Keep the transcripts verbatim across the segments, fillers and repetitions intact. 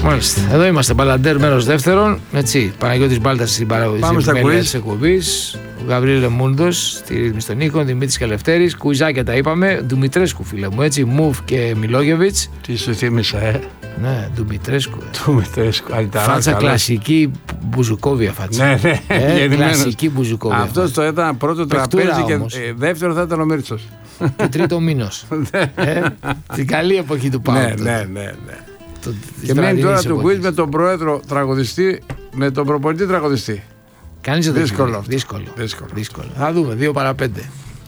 Μάλιστα. Εδώ είμαστε, Μπαλαντέρ, μέρος δεύτερον. Έτσι, Παναγιώτης Μπάλτας στην παραγωγή της εκπομπής. Ο Γαβρίλ Μούντος στη ρύθμιση των ήχων. Δημήτρης Καλευτέρης. Κουιζάκια τα είπαμε. Ντουμιτρέσκου, φίλε μου. Έτσι, Μουφ και Μιλόγεβιτς. Τι σου θύμισα, ε. Ναι, Ντουμιτρέσκου. Ντουμιτρέσκου. Φάτσα κλασική μπουζουκόβια φάτσα. Ναι, ναι. Ε, κλασική μπουζουκόβια. Αυτό το ήταν πρώτο τραπέζι και ε, δεύτερο θα ήταν ο Μίρτσος. Και τρίτο Μήνος. ε, την καλή εποχή του Πάου. Ναι, ναι, ναι, ναι. Το, και μένει τώρα το quiz με τον πρόεδρο τραγουδιστή, με τον προπονητή τραγουδιστή. Κανείς δεν δύσκολο, δύσκολο. δύσκολο. δύσκολο. Θα δούμε, δύο παρά πέντε.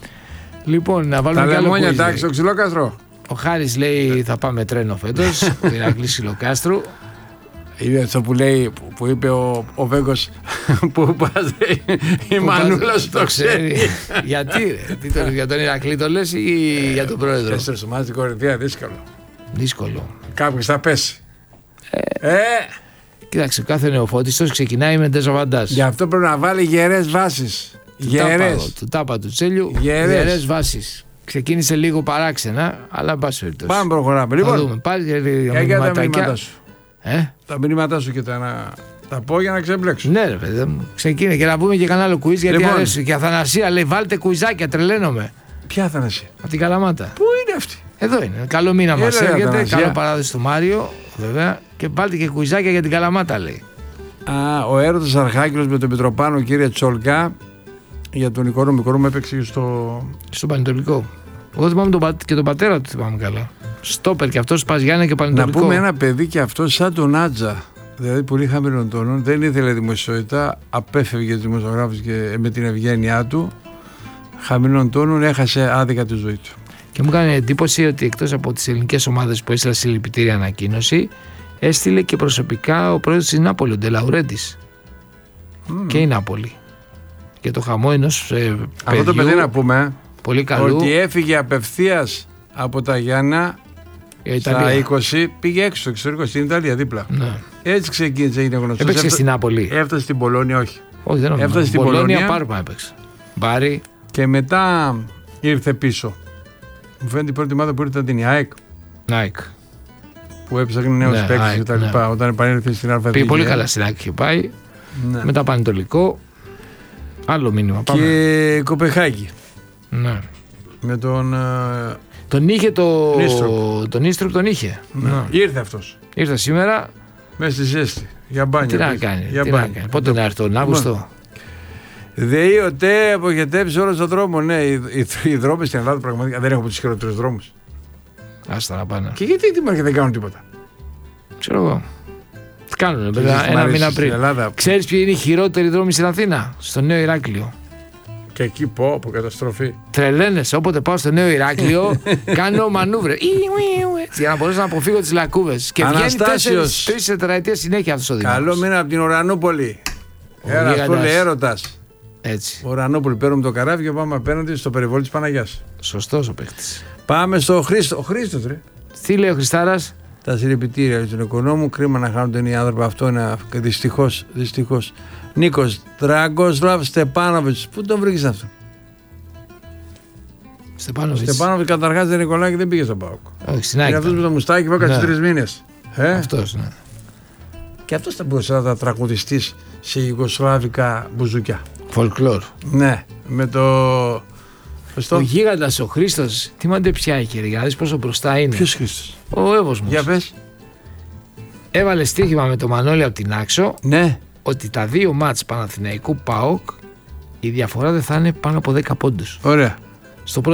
Λοιπόν, να βάλουμε τα κι άλλο λεμόνια, quiz. εντάξει, το Ξυλοκάστρο. Ο Χάρης λέει θα πάμε τρένο φέτος. Ο Ηρακλής Ξυλοκάστρου. Είναι αυτό που λέει, που, που είπε ο, ο Βέγκος που πας, η Μανούλα σου το ξέρει. Γιατί ρε, τι το, για τον Ηρακλή το λες ή για τον πρόεδρο? Τέσσερις ομάδες στην Κορινθία, δύσκολο. Δύσκολο. Κάποιος θα πέσει. Ε, ε. Κοίταξε, κάθε νεοφώτιστος ξεκινάει με ντεζαβαντάζ. Γι' αυτό πρέπει να βάλει γερές βάσεις. Γερές. Του τάπα του Τσέλιου, γερές βάσεις. Ξεκίνησε λίγο παράξενα, αλλά εν πάση περιπτώσει. Πάμε, προχωράμε. Θα Λοιπόν, δούμε. Πάλι για για τα μηνύματά σου. Ε? Τα μηνύματά σου και τα, να... τα πω για να ξεμπλέξω. Ναι, ρε παιδί μου. Ξεκίνησε και να πούμε και κανένα άλλο quiz γιατί λοιπόν, αρέσει. Και Αθανασία λέει: βάλτε κουιζάκια, τρελαίνομαι. Ποια Αθανασία? Από την Καλαμάτα. Πού είναι αυτή? Εδώ είναι. Καλό μήνα μας έρχεται. Καλό παράδοση του Μάριο, βέβαια. Και βάλτε και κουιζάκια για την Καλαμάτα, λέει. Α, ο έρωτας Αρχάγγελος με τον Μητροπάνο, κύριε Τσολκά, για τον οικονομικό μου έπαιξε στο. Στο Πανετολικό. Εγώ θυμάμαι τον, και τον πατέρα του, θυμάμαι καλά. Στόπερ και αυτό Σπαζιάννα και Πανετολικό. Να πούμε ένα παιδί και αυτό σαν τον Άτζα. Δηλαδή πολύ χαμηλών τόνων. Δεν ήθελε δημοσιότητα. Απέφευγε του δημοσιογράφου και με την ευγένειά του. Χαμηλών τόνων, έχασε άδικα τη ζωή του. Και μου έκανε εντύπωση ότι εκτός από τις ελληνικές ομάδες που έστειλε συλληπιτήρια ανακοίνωση, έστειλε και προσωπικά ο πρόεδρος της Νάπολη, ο Ντελαουρέντης. Mm. Και η Νάπολη. Και το χαμό ενός ε, παιδιού. Αυτό το παιδί να πούμε. Πολύ καλού. Ότι έφυγε απευθείας από τα Γιάννα στα είκοσι, πήγε έξω στο εξωτερικό, στην Ιταλία δίπλα. Ναι. Έτσι ξεκίνησε, έγινε γνωστό. Έπαιξε Έφτα... στην Νάπολη. Έφτασε στην Πολώνια, όχι. Όχι, δεν νομίζω. Έφτασε στην Πολώνια. Πάρμα έπαιξε. Μπάρι. Και μετά ήρθε πίσω. Μου φαίνεται η πρώτη ομάδα που ήρθε την ΑΕΚ. Nike. Που έψαχνε νέους ναι, παίκτες και τα λοιπά. Ναι. Όταν επανήλθε στην Α2. Πήγε πολύ καλά στην ΑΕΚ είχε πάει. Ναι. Μετά Πανετολικό. Άλλο μήνυμα. Και πάμε. Κοπεχάγη. Ναι. Με τον. Τον είχε το. Νίστροπ. Τον Νίστροπ τον είχε. Ναι. Ναι. Ήρθε αυτός. Ήρθε σήμερα. Μέσα στη ζέστη. Για μπάνια. Τι να κάνει. Για τι να κάνει. Πότε να έρθει τον Αύγουστο. ΔΕΗ ΟΤΕ αποχετεύσει όλο τον δρόμο. Ναι, οι, οι, οι δρόμοι στην Ελλάδα πραγματικά δεν έχουν από του χειρότερου δρόμου. Άστα να πάνε. Και γιατί τι μάρκε δεν κάνουν τίποτα. Ξέρω εγώ. Τι κάνουν, παιδιά, ένα μήνα πριν. Ξέρεις ποιοι είναι οι χειρότεροι δρόμοι στην Αθήνα? Στο Νέο Ηράκλειο. Και εκεί πω, από καταστροφή. Τρελαίνεσαι, όποτε πάω στο Νέο Ηράκλειο, κάνω μανούβρε. Για να μπορέσω να αποφύγω τις λακκούβες. Και βγαίνει τρεις τετραετίες συνέχεια αυτός ο Δήμος. Καλό μήνα από την Ουρανούπολη. Ένα αυτό λέει έρωτας. Έτσι. Ουρανούπολη, παίρνουμε το καράβι και πάμε απέναντι στο περιβόλι της Παναγιάς. Σωστός ο παίκτης. Πάμε στο Χρήστο. Ο Χρήστος, ρε. Τι λέει ο Χριστάρας? Τα συλληπιτήρια στον οικονόμου. Κρίμα να χάνονται οι άνθρωποι. Αυτό είναι δυστυχώς. Δυστυχώς. Νίκος Δραγκόσλαβ Στεπάνοβιτς. Πού τον βρήκες αυτό? Στεπάνοβιτς. Στεπάνοβιτς καταρχάς δεν Νικολάκη δεν πήγε στον ΠΑΟΚ. Όχι, στην ΑΕΚ. Είναι αυτός με το μουστάκι που έκατσε τρεις μήνες. Ε? Αυτός, ναι. Και αυτός θα μπορούσε να τα τραγουδιστείς σε ιουγκοσλάβικα μπουζούκια. Φολκλόρ. Ναι, με το. Ο γίγαντας ο Χρήστος, τι μαντεψιά έχει, ρε, για να δεις πόσο μπροστά είναι. Ποιος Χρήστος? Ο Εύωσμος. Για πες. Έβαλε στοίχημα με το Μανώλη από την Άξο. Ναι. Ότι τα δύο μάτς Παναθηναϊκού ΠΑΟΚ η διαφορά δεν θα είναι πάνω από δέκα πόντους. Ωραία. Στο